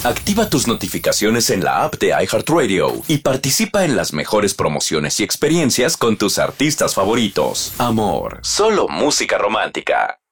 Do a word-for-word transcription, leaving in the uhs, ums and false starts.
Activa tus notificaciones en la app de iHeartRadio y participa en las mejores promociones y experiencias con tus artistas favoritos. Amor, solo música romántica.